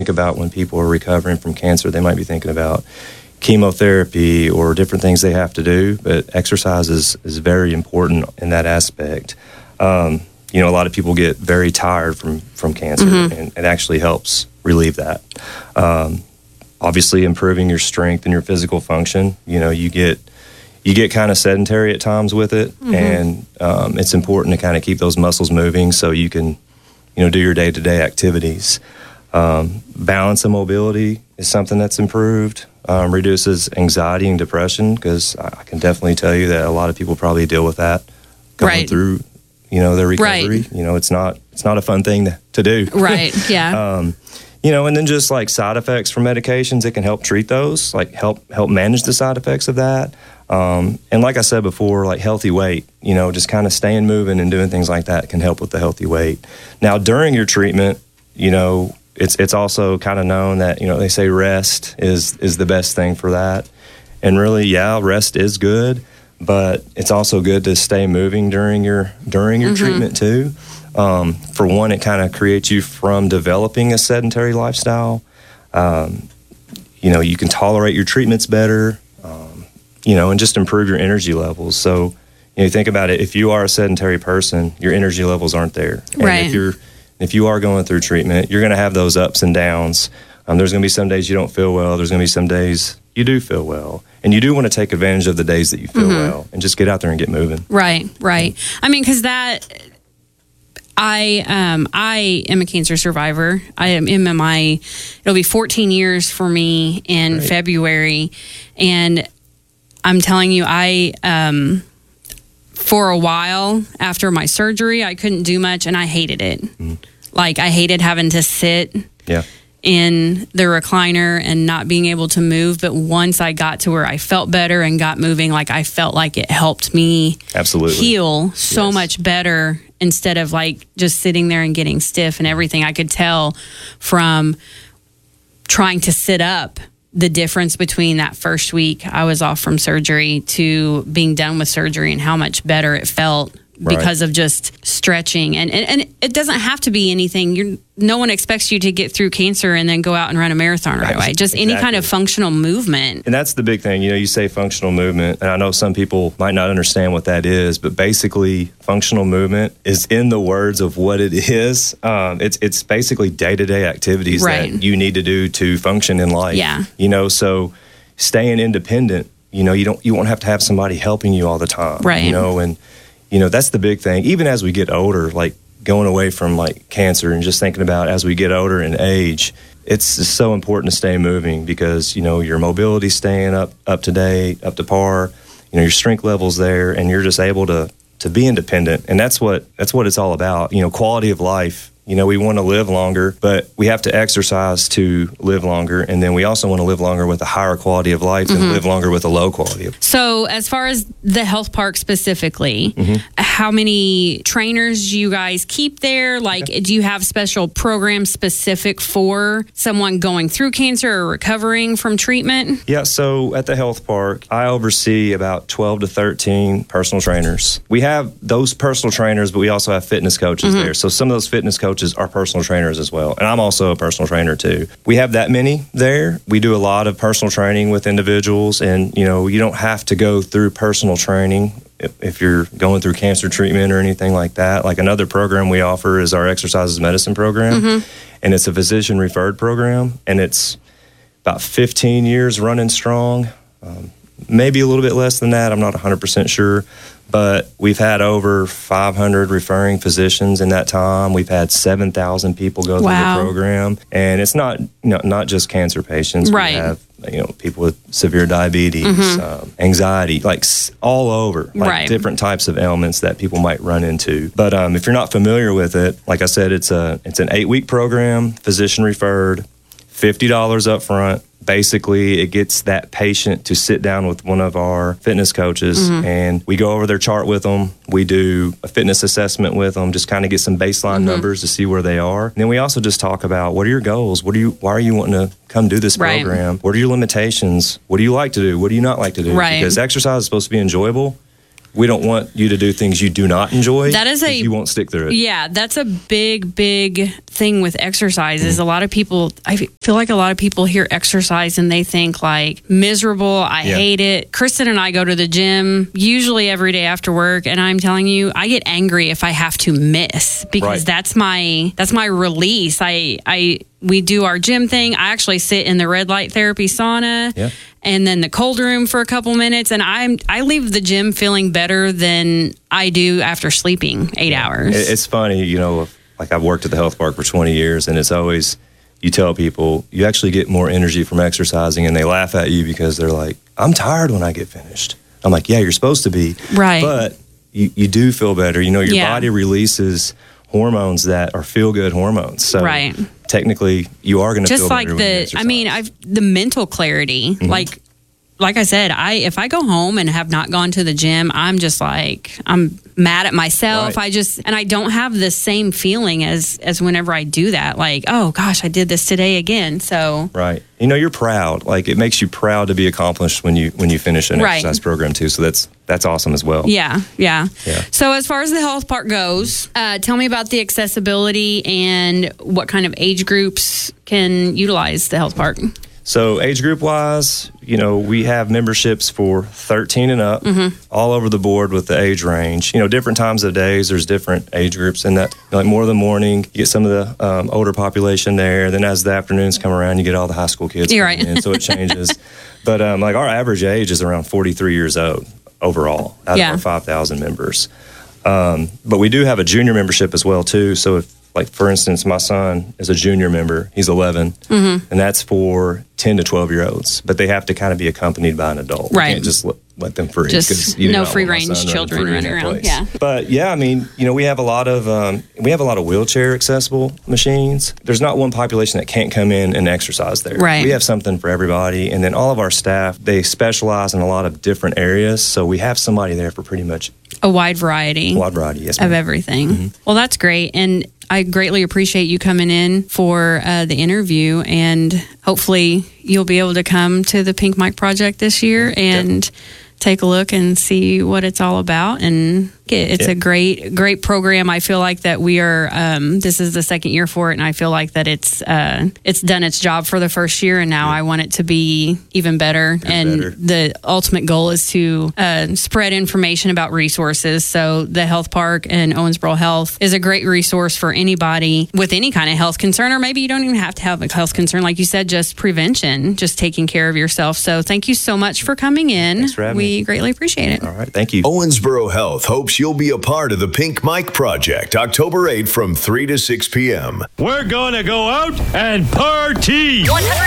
think about when people are recovering from cancer, they might be thinking about chemotherapy or different things they have to do, but exercise is very important in that aspect. A lot of people get very tired from cancer, and it actually helps relieve that. Obviously, improving your strength and your physical function. You get kind of sedentary at times with it, and it's important to kind of keep those muscles moving so you can, do your day-to-day activities. Balance and mobility is something that's improved. Reduces anxiety and depression, because I can definitely tell you that a lot of people probably deal with that going through, their recovery. Right. It's not a fun thing to do. Right. Yeah. And then just like side effects from medications, it can help treat those, like help manage the side effects of that. And like I said before, like healthy weight, just kind of staying moving and doing things like that can help with the healthy weight. Now, during your treatment, it's also kind of known that, they say rest is the best thing for that. And really, rest is good, but it's also good to stay moving during your treatment too. For one, it kind of creates you from developing a sedentary lifestyle. You can tolerate your treatments better, and just improve your energy levels. So, you think about it, if you are a sedentary person, your energy levels aren't there. Right. And if you are going through treatment, you're going to have those ups and downs. There's going to be some days you don't feel well. There's going to be some days you do feel well. And you do want to take advantage of the days that you feel well and just get out there and get moving. Right. I mean, because I am a cancer survivor. I am it'll be 14 years for me in February. And I'm telling you, for a while after my surgery, I couldn't do much and I hated it. Like, I hated having to sit in the recliner and not being able to move. But once I got to where I felt better and got moving, like, I felt like it helped me heal so much better, instead of like just sitting there and getting stiff and everything. I could tell from trying to sit up the difference between that first week I was off from surgery to being done with surgery, and how much better it felt because of just stretching. And it doesn't have to be anything. No one expects you to get through cancer and then go out and run a marathon right away. Just any kind of functional movement. And that's the big thing. You say functional movement, and I know some people might not understand what that is, but basically functional movement is in the words of what it is. It's basically day-to-day activities that you need to do to function in life. Yeah. So staying independent, you won't have to have somebody helping you all the time. Right. And that's the big thing. Even as we get older, like going away from like cancer and just thinking about as we get older in age, it's just so important to stay moving, because, your mobility's staying up to date, up to par, your strength level's there, and you're just able to be independent. And that's what it's all about. Quality of life. We want to live longer, but we have to exercise to live longer. And then we also want to live longer with a higher quality of life and live longer with a low quality of life. So as far as the health park specifically, how many trainers do you guys keep there? Like, do you have special programs specific for someone going through cancer or recovering from treatment? Yeah, so at the health park, I oversee about 12 to 13 personal trainers. We have those personal trainers, but we also have fitness coaches there. So some of those fitness coaches are personal trainers as well. And I'm also a personal trainer too. We have that many there. We do a lot of personal training with individuals, and you don't have to go through personal training if you're going through cancer treatment or anything like that. Like, another program we offer is our exercises medicine program, and it's a physician referred program, and it's about 15 years running strong. Maybe a little bit less than that. I'm not 100% sure. But we've had over 500 referring physicians in that time. We've had 7,000 people go through the program. And it's not just cancer patients. Right. We have people with severe diabetes, anxiety, like all over, like different types of ailments that people might run into. But if you're not familiar with it, like I said, it's an 8-week program, physician referred, $50 up front. Basically, it gets that patient to sit down with one of our fitness coaches, and we go over their chart with them. We do a fitness assessment with them, just kind of get some baseline numbers to see where they are. And then we also just talk about, what are your goals? Why are you wanting to come do this program? What are your limitations? What do you like to do? What do you not like to do? Because exercise is supposed to be enjoyable. We don't want you to do things you do not enjoy. You won't stick through it. Yeah, that's a big thing with exercise is a lot of people, I feel like a lot of people hear exercise and they think like miserable. I hate it. Kristen and I go to the gym usually every day after work. And I'm telling you, I get angry if I have to miss because that's my release. We do our gym thing. I actually sit in the red light therapy sauna and then the cold room for a couple minutes. And I leave the gym feeling better than I do after sleeping 8 hours. It's funny, you know, like I've worked at the health park for 20 years and it's always, you tell people you actually get more energy from exercising and they laugh at you because they're like, I'm tired when I get finished. I'm like, yeah, you're supposed to be. Right. But you do feel better. You know, your body releases hormones that are feel-good hormones. So technically, you are going to feel better when you exercise. The mental clarity, like I said, if I go home and have not gone to the gym, I'm just like, I'm mad at myself. And I don't have the same feeling as whenever I do that. Like, oh gosh, I did this today again. So you know, you're proud. Like it makes you proud to be accomplished when you finish an exercise program too. So that's awesome as well. Yeah. So as far as the health park goes, tell me about the accessibility and what kind of age groups can utilize the health park. So age group wise, you know, we have memberships for 13 and up all over the board with the age range. You know, different times of days, there's different age groups in that. Like more of the morning, you get some of the older population there. Then as the afternoons come around, you get all the high school kids coming in, so it changes. But like our average age is around 43 years old overall out of our 5,000 members. But we do have a junior membership as well too. So if, like, for instance, my son is a junior member. He's 11, and that's for 10 to 12-year-olds. But they have to kind of be accompanied by an adult. Right. You can't just let them free. Just no free-range children running around. Yeah. But, yeah, I mean, you know, we have a lot of wheelchair-accessible machines. There's not one population that can't come in and exercise there. Right. We have something for everybody. And then all of our staff, they specialize in a lot of different areas. So we have somebody there for pretty much a wide variety. Yes, ma'am. Of everything. Well, that's great. And I greatly appreciate you coming in for the interview, and hopefully you'll be able to come to the Pink Mike Project this year and take a look and see what it's all about. And it's a great program. I feel like that we are, this is the second year for it, and I feel like that it's done its job for the first year, and now I want it to be even better. The ultimate goal is to spread information about resources. So the health park and Owensboro Health is a great resource for anybody with any kind of health concern, or maybe you don't even have to have a health concern. Like you said, just prevention, just taking care of yourself. So thank you so much for coming in. Thanks for having me. We greatly appreciate it. All right. Thank you. Owensboro Health hopes you'll be a part of the Pink Mike Project, October 8th from 3 to 6 p.m. We're going to go out and party. 100